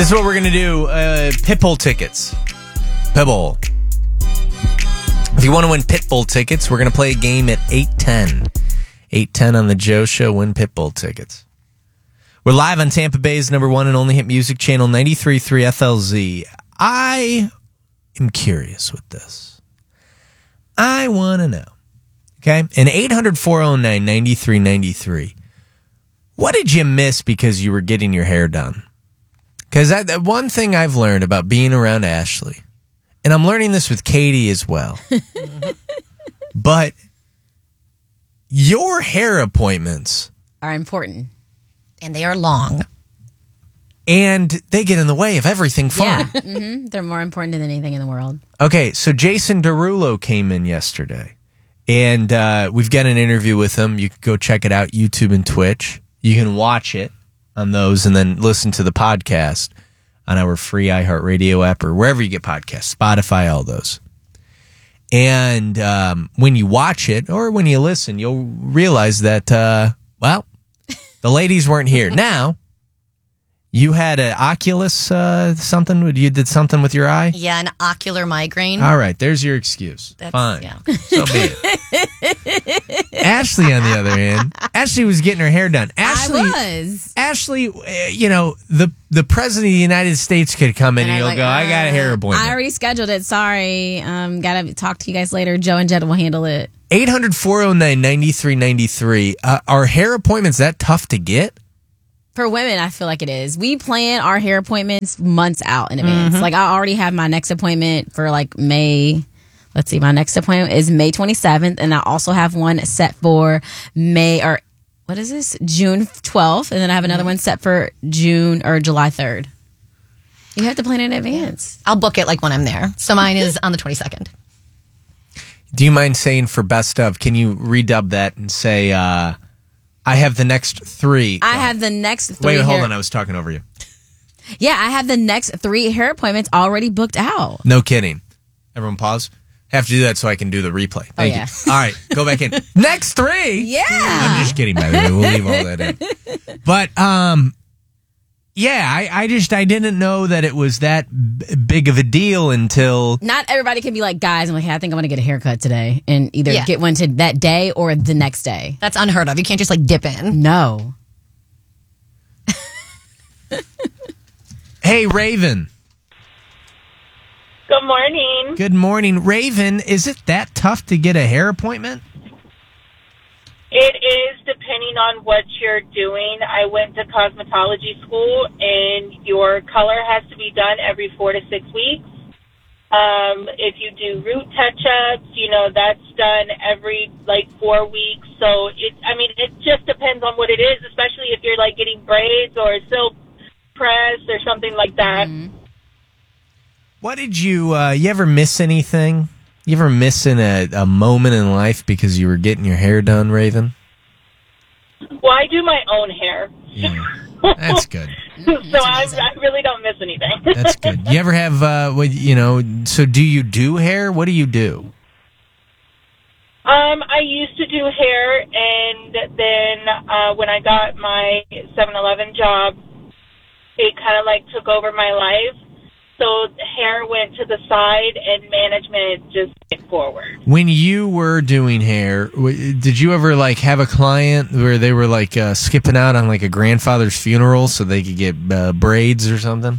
This is what we're going to do. Pitbull tickets. Pitbull. If you want to win Pitbull tickets, we're going to play a game at 8:10. 8:10 on the Joe Show. Win Pitbull tickets. We're live on Tampa Bay's number one and only hit music channel, 93.3 FLZ. I am curious with this. I want to know. Okay? And 800-409-9393. What did you miss because you were getting your hair done? Because one thing I've learned about being around Ashley, and I'm learning this with Katie as well, but your hair appointments are important. And they are long. And they get in the way of everything fun. Yeah. They're more important than anything in the world. Okay, so Jason Derulo came in yesterday, and we've got an interview with him. You can go check it out, YouTube and Twitch. You can watch it on those and then listen to the podcast on our free iHeartRadio app or wherever you get podcasts, Spotify, all those. And when you watch it or when you listen, you'll realize that, the ladies weren't here. Now, you had an Oculus something? You did something with your eye? Yeah, an ocular migraine. All right, there's your excuse. Fine. Yeah. So be it. Ashley, on the other hand, Ashley was getting her hair done. Ashley, the president of the United States could come in and you'll go, I got a hair appointment. I already scheduled it. Sorry. Got to talk to you guys later. Joe and Jed will handle it. 800-409-9393. Are hair appointments that tough to get? For women, I feel like it is. We plan our hair appointments months out in advance. Like, I already have my next appointment for like May. Let's see, my next appointment is May 27th, and I also have one set for June 12th, and then I have another one set for June or July 3rd. You have to plan in advance. I'll book it like when I'm there. So mine is on the 22nd. Do you mind saying for best of, can you redub that and say, I have the next three? I have the next three. Wait, hold on. I was talking over you. Yeah, I have the next 3 hair appointments already booked out. No kidding. Everyone pause. Have to do that so I can do the replay. Thank you. All right, go back in. Next 3? Yeah. I'm just kidding, by the way. We'll leave all that in. But, I didn't know that it was that big of a deal until... Not everybody can be like, guys, I'm like, hey, I think I'm going to get a haircut today. And either get one to that day or the next day. That's unheard of. You can't just like dip in. No. Hey, Raven. Good morning. Good morning. Raven, is it that tough to get a hair appointment? It is, depending on what you're doing. I went to cosmetology school, and your color has to be done every 4 to 6 weeks. If you do root touch-ups, that's done every 4 weeks. So it just depends on what it is, especially if you're getting braids or silk press or something like that. Mm-hmm. What did you ever miss anything? You ever miss a moment in life because you were getting your hair done, Raven? Well, I do my own hair. Yeah, that's good. So I really don't miss anything. That's good. You ever have, so do you do hair? What do you do? I used to do hair, and then when I got my 7-Eleven job, it kind of took over my life. So hair went to the side and management just went forward. When you were doing hair, did you ever have a client where they were skipping out on a grandfather's funeral so they could get braids or something?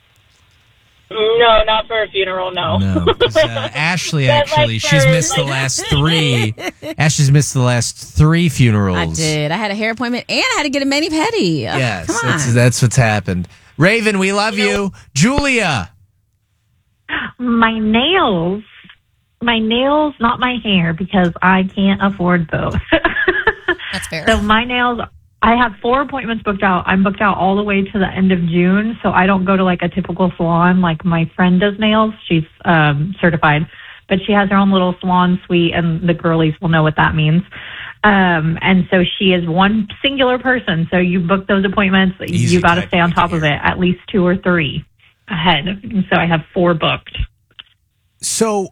No, not for a funeral, no. No, 'cause, Ashley, actually, she's missed the last 3. Ashley's missed the last 3 funerals. I did. I had a hair appointment and I had to get a mani-pedi. Yes, Come on. that's what's happened. Raven, we love you. Julia. My nails, not my hair, because I can't afford both. That's fair. So my nails, I have 4 appointments booked out. I'm booked out all the way to the end of June, so I don't go to a typical salon like my friend does nails. She's certified, but she has her own little salon suite, and the girlies will know what that means. And so she is one singular person. So you book those appointments. You got to stay on top of it, at least 2 or 3 ahead. And so I have 4 booked. So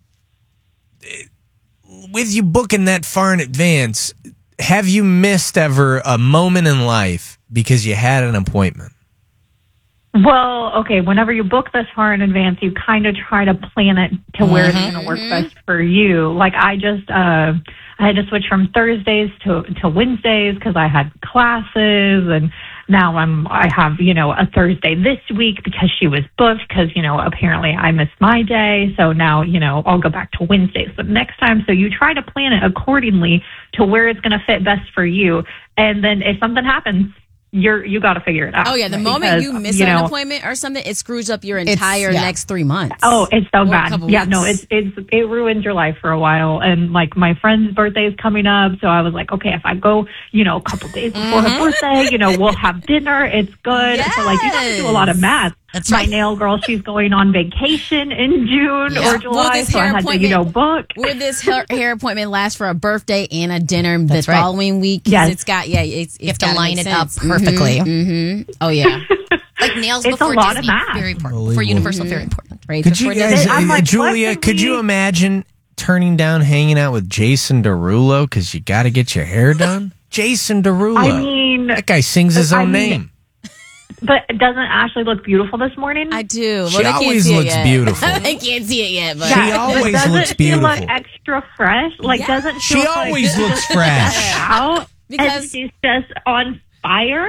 with you booking that far in advance, have you missed ever a moment in life because you had an appointment? Well, okay, whenever you book this far in advance, you kind of try to plan it to where it's going to work best for you. Like I had to switch from Thursdays to Wednesdays because I had classes, and now I have, a Thursday this week because she was booked because, apparently I missed my day. So now, I'll go back to Wednesdays the next time. So you try to plan it accordingly to where it's going to fit best for you. And then if something happens, you got to figure it out. Oh yeah, the moment you miss an appointment or something, it screws up your entire next 3 months. Oh, it's so bad. Yeah, weeks. no, it ruins your life for a while. And like my friend's birthday is coming up, so I was like, okay, if I go, a couple days before her birthday, we'll have dinner. It's good. Yes. So like you have to do a lot of math. That's my right. nail girl, she's going on vacation in June or July, this so I hair had to, book. Will this hair appointment last for a birthday and a dinner the That's right. following week? Yes. It's got, You have to line it up perfectly. Mm-hmm. Oh yeah. Like nails It's before a lot of Disney, math. very important. Before Universal, very important. Right Could you before guys, Disney. I'm like, Julia, what could you imagine turning down hanging out with Jason Derulo because you got to get your hair done? Jason Derulo. I mean, that guy sings his own name. but doesn't Ashley look beautiful this morning? I do. She they can't always see it looks yet. beautiful. They can't see it yet, but She always doesn't looks she beautiful. look extra fresh? Like, doesn't she? She look always like looks fresh. out Because- and she's just on fire.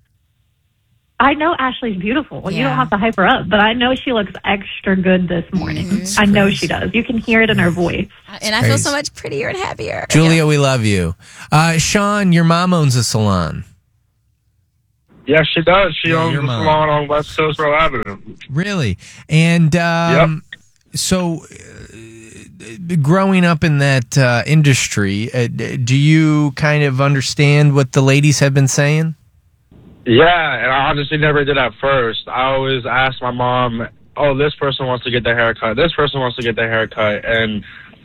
I know Ashley's beautiful. Well, you Yeah. don't have to hype her up, but I know she looks extra good this morning. I know she does. You can hear it in her voice. and I feel so much prettier and happier. Julia, we love you. Sean, your mom owns a salon. Yes, she does. She Yeah, owns your a mom. salon on West Coast Road Avenue. Really? And so growing up in that industry, do you kind of understand what the ladies have been saying? Yeah, and I honestly never did at first. I always asked my mom, "Oh, this person wants to get their hair cut. This person wants to get their hair cut," and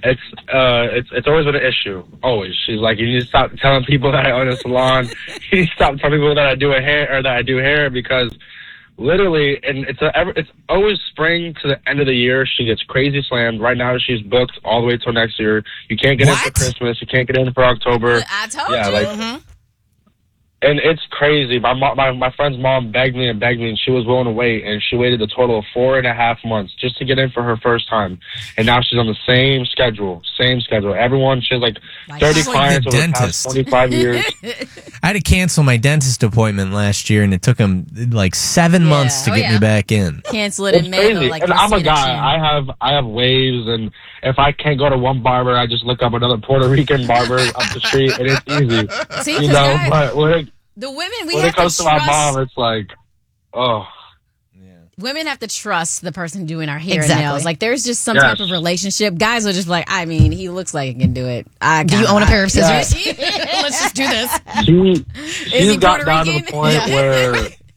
it's always been an issue. Always, she's like, "You need to stop telling people that I own a salon. You need to stop telling people that I do hair because." Literally, and it's always spring to the end of the year. She gets crazy slammed. Right now, she's booked all the way till next year. You can't get in for Christmas. You can't get in for October. I told Yeah, you. like, and it's crazy. My friend's mom begged me, and she was willing to wait, and she waited a total of 4.5 months just to get in for her first time. And now she's on the same schedule. Everyone, she has like 30 It's like clients the over the past 25 years. I had to cancel my dentist appointment last year, and it took him like 7 months to get me back in. Cancel it It's in May. crazy. Like and you're I'm a seeing guy. chin. I have waves, and if I can't go to one barber, I just look up another Puerto Rican barber up the street, and it's easy. See, You 'cause know, guys, but the women we when have it comes to to my trust. mom, it's like, oh. Women have to trust the person doing our hair Exactly. and nails. Like there's just some Yes. type of relationship. Guys are just like, I mean, he looks like he can do it. Do you own a pair of Yeah. scissors? Let's just do this. She's he got Puerto down to the Rican? point Yeah. where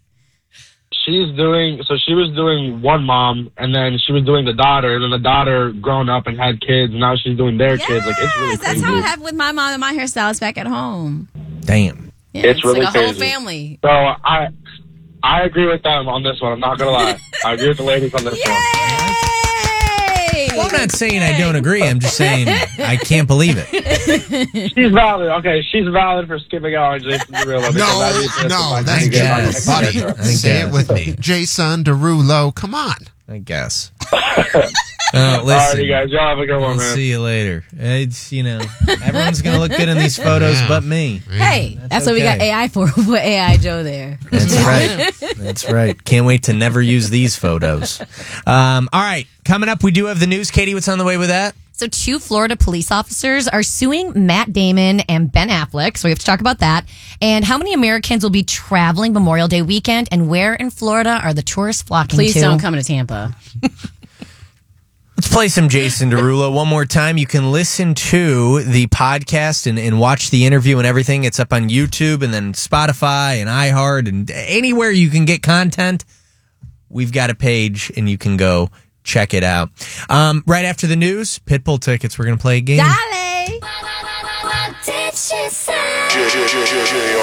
she was doing one mom, and then she was doing the daughter, and then the daughter grown up and had kids, and now she's doing their kids. Like, it's really Yes, that's crazy. how it happened with my mom and my hairstylist back at home. Damn. Yeah, It's really like a whole crazy. family. So I agree with them on this one. I'm not gonna lie. I agree with the ladies on this one. Yay! Well, I'm not saying I don't agree. I'm just saying I can't believe it. She's valid. Okay, she's valid for skipping out on Jason Derulo. No, that's guess. buddy. I Say guess. it with me. Jason Derulo, come on. I guess. All Listen, right, you guys. Y'all have a good one, I'll man. see you later. It's, everyone's going to look good in these photos but me. Hey, that's what we got okay. AI for. We put AI Joe there. That's right. That's right. Can't wait to never use these photos. All right. Coming up, we do have the news. Katie, what's on the way with that? So 2 Florida police officers are suing Matt Damon and Ben Affleck. So we have to talk about that. And how many Americans will be traveling Memorial Day weekend, and where in Florida are the tourists flocking Please to? don't come to Tampa. Let's play some Jason Derulo one more time. You can listen to the podcast and watch the interview and everything. It's up on YouTube and then Spotify and iHeart and anywhere you can get content. We've got a page and you can go check it out. Right after the news, Pitbull tickets. We're going to play a game. Dale! What did she say?